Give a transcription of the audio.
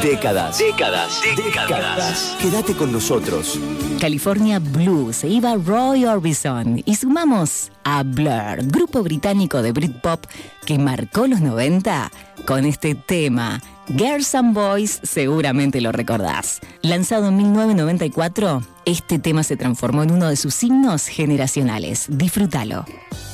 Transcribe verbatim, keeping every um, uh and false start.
Décadas. Décadas. Décadas. Quédate con nosotros. California Blue se iba Roy Orbison y sumamos a Blur, grupo británico de Britpop que marcó los noventa con este tema. Girls and Boys, seguramente lo recordás. Lanzado en mil novecientos noventa y cuatro, este tema se transformó en uno de sus signos generacionales. Disfrútalo.